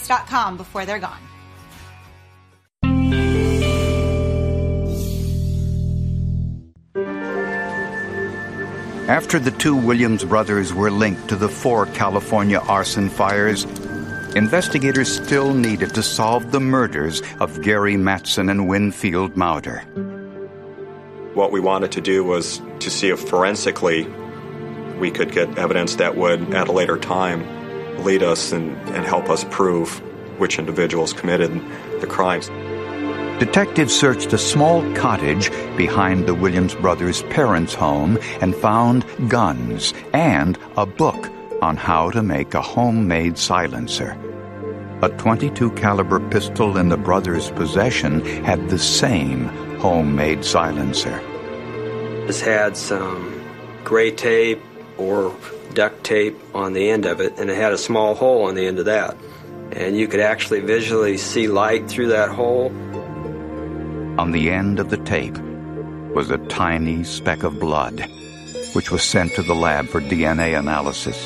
before they're gone. After the two Williams brothers were linked to the 4 California arson fires, investigators still needed to solve the murders of Gary Mattson and Winfield Mauder. What we wanted to do was to see if forensically we could get evidence that would, at a later time, lead us and help us prove which individuals committed the crimes. Detectives searched a small cottage behind the Williams brothers' parents' home and found guns and a book on how to make a homemade silencer. A .22 caliber pistol in the brothers' possession had the same homemade silencer. This had some gray tape or duct tape on the end of it, and it had a small hole on the end of that. And you could actually visually see light through that hole. On the end of the tape was a tiny speck of blood, which was sent to the lab for DNA analysis.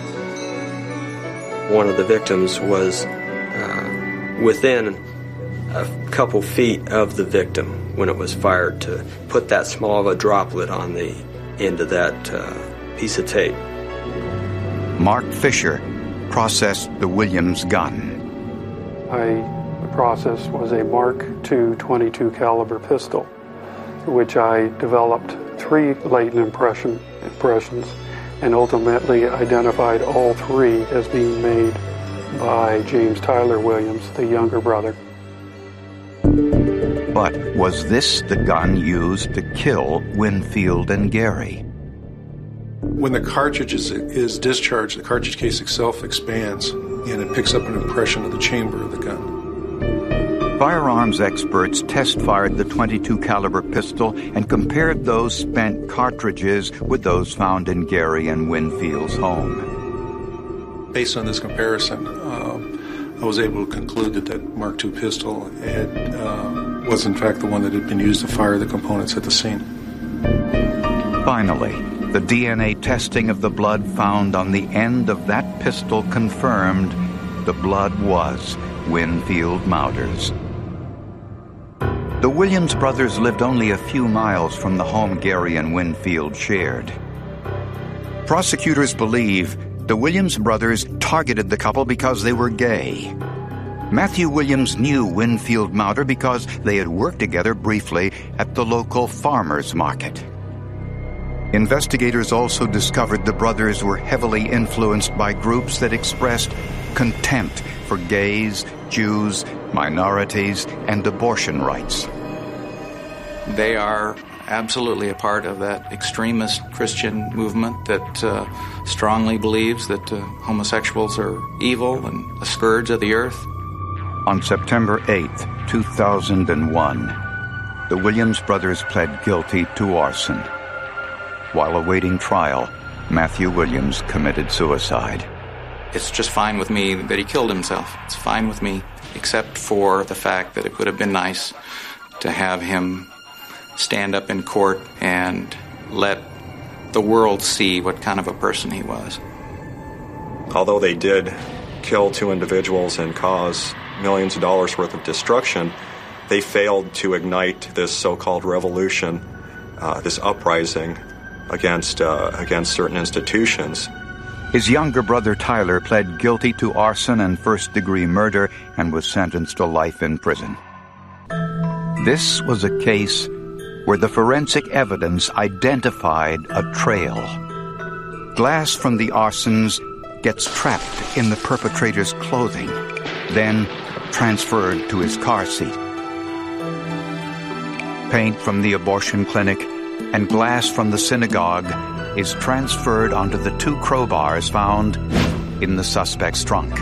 One of the victims was within a couple feet of the victim when it was fired, to put that small of a droplet on the end of that piece of tape. Mark Fisher processed the Williams gun. The process was a Mark II .22 caliber pistol, which I developed 3 latent impressions and ultimately identified all 3 as being made by James Tyler Williams, the younger brother. But was this the gun used to kill Winfield and Gary? When the cartridge is discharged, the cartridge case itself expands and it picks up an impression of the chamber of the gun. Firearms experts test-fired the .22 caliber pistol and compared those spent cartridges with those found in Gary and Winfield's home. Based on this comparison, I was able to conclude that Mark II pistol was in fact the one that had been used to fire the components at the scene. Finally, the DNA testing of the blood found on the end of that pistol confirmed the blood was Winfield Mauder's. The Williams brothers lived only a few miles from the home Gary and Winfield shared. Prosecutors believe the Williams brothers targeted the couple because they were gay. Matthew Williams knew Winfield Mauder because they had worked together briefly at the local farmers market. Investigators also discovered the brothers were heavily influenced by groups that expressed contempt for gays, Jews, minorities, and abortion rights. They are absolutely a part of that extremist Christian movement that strongly believes that homosexuals are evil and a scourge of the earth. On September 8th, 2001, the Williams brothers pled guilty to arson. While awaiting trial, Matthew Williams committed suicide. It's just fine with me that he killed himself. It's fine with me, except for the fact that it would have been nice to have him stand up in court and let the world see what kind of a person he was. Although they did kill 2 individuals and cause millions of dollars worth of destruction, they failed to ignite this so-called revolution, this uprising against certain institutions. His younger brother Tyler pled guilty to arson and first-degree murder and was sentenced to life in prison. This was a case where the forensic evidence identified a trail. Glass from the arsons gets trapped in the perpetrator's clothing, then transferred to his car seat. Paint from the abortion clinic and glass from the synagogue is transferred onto the 2 crowbars found in the suspect's trunk.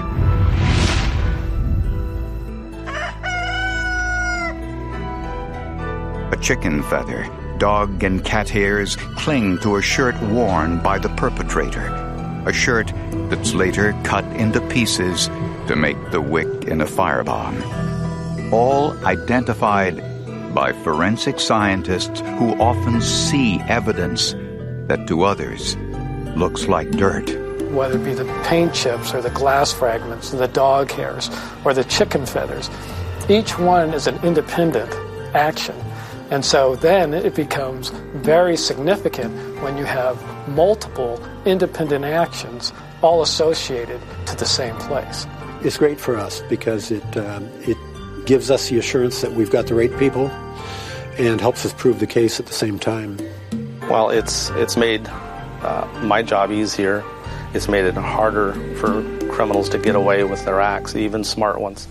A chicken feather, dog and cat hairs cling to a shirt worn by the perpetrator, a shirt that's later cut into pieces to make the wick in a firebomb. All identified by forensic scientists who often see evidence that to others looks like dirt. whether it be the paint chips or the glass fragments, the dog hairs, or the chicken feathers. Each one is an independent action. And so then it becomes very significant when you have multiple independent actions all associated to the same place. It's great for us because it gives us the assurance that we've got the right people and helps us prove the case at the same time. Well, it's made my job easier. It's made it harder for criminals to get away with their acts, even smart ones.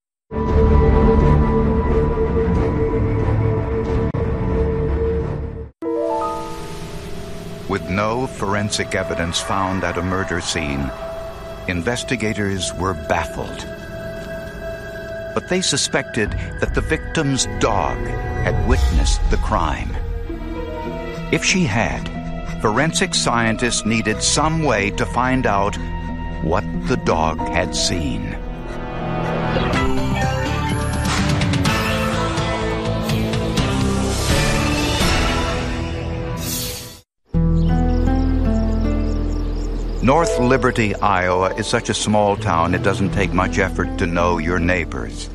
With no forensic evidence found at a murder scene, investigators were baffled. But they suspected that the victim's dog had witnessed the crime. If she had, forensic scientists needed some way to find out what the dog had seen. North Liberty, Iowa is such a small town it doesn't take much effort to know your neighbors.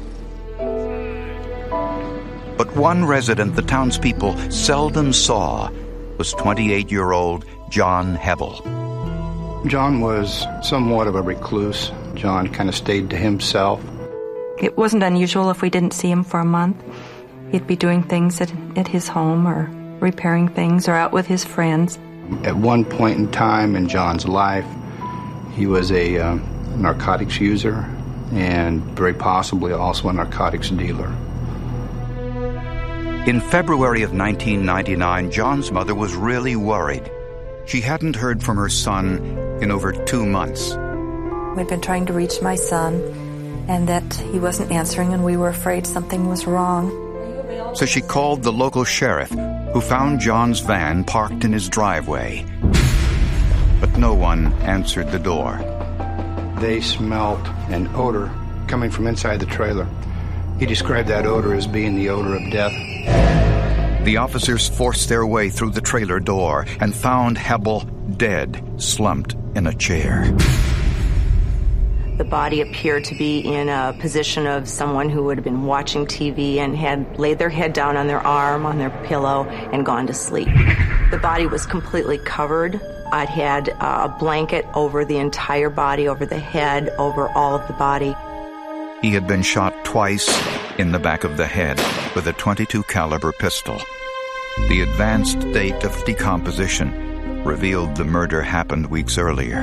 But one resident the townspeople seldom saw was 28-year-old John Hebel. John was somewhat of a recluse. John kind of stayed to himself. It wasn't unusual if we didn't see him for a month. He'd be doing things at his home or repairing things or out with his friends. At one point in time in John's life, he was a narcotics user and very possibly also a narcotics dealer. In February of 1999, John's mother was really worried. She hadn't heard from her son in over 2 months. We'd been trying to reach my son, and that he wasn't answering, and we were afraid something was wrong. So she called the local sheriff, who found John's van parked in his driveway. But no one answered the door. They smelt an odor coming from inside the trailer. He described that odor as being the odor of death. The officers forced their way through the trailer door and found Hebel dead, slumped in a chair. The body appeared to be in a position of someone who would have been watching TV and had laid their head down on their arm, on their pillow, and gone to sleep. The body was completely covered. It had a blanket over the entire body, over the head, over all of the body. He had been shot twice in the back of the head with a .22 caliber pistol. The advanced date of decomposition revealed the murder happened weeks earlier.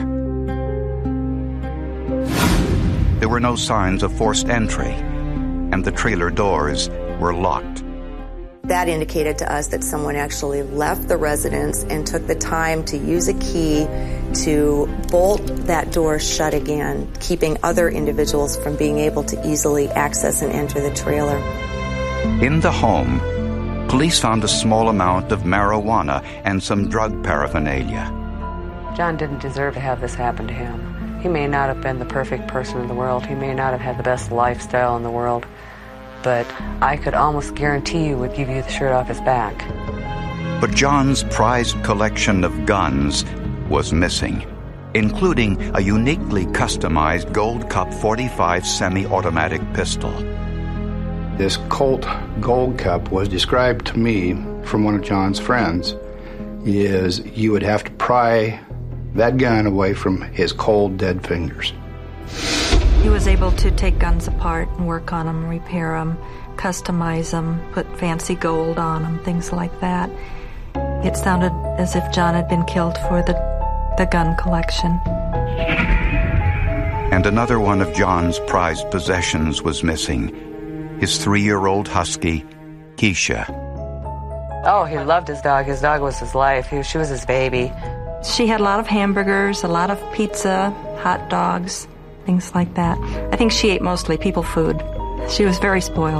There were no signs of forced entry, and the trailer doors were locked. That indicated to us that someone actually left the residence and took the time to use a key to bolt that door shut again, keeping other individuals from being able to easily access and enter the trailer. In the home, police found a small amount of marijuana and some drug paraphernalia. John didn't deserve to have this happen to him. He may not have been the perfect person in the world. He may not have had the best lifestyle in the world. But I could almost guarantee you would give you the shirt off his back. But John's prized collection of guns was missing, including a uniquely customized Gold Cup .45 semi-automatic pistol. This Colt Gold Cup was described to me from one of John's friends is you would have to pry that gun away from his cold, dead fingers. He was able to take guns apart and work on them, repair them, customize them, put fancy gold on them, things like that. It sounded as if John had been killed for the gun collection. And another one of John's prized possessions was missing, his 3-year-old husky, Keisha. Oh, he loved his dog. His dog was his life. She was his baby. She had a lot of hamburgers, a lot of pizza, hot dogs, things like that. I think she ate mostly people food. She was very spoiled.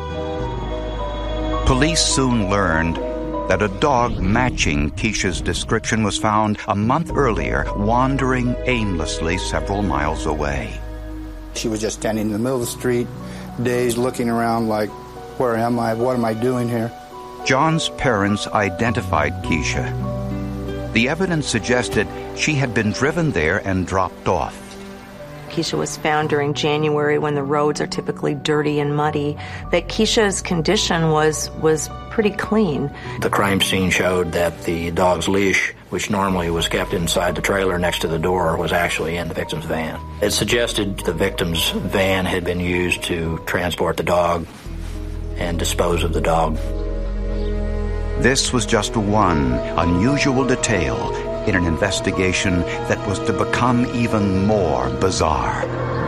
Police soon learned that a dog matching Keisha's description was found a month earlier, wandering aimlessly several miles away. She was just standing in the middle of the street, dazed, looking around like, where am I? What am I doing here? John's parents identified Keisha. The evidence suggested she had been driven there and dropped off. Keisha was found during January when the roads are typically dirty and muddy. That Keisha's condition was pretty clean. The crime scene showed that the dog's leash, which normally was kept inside the trailer next to the door, was actually in the victim's van. It suggested the victim's van had been used to transport the dog and dispose of the dog. This was just one unusual detail in an investigation that was to become even more bizarre.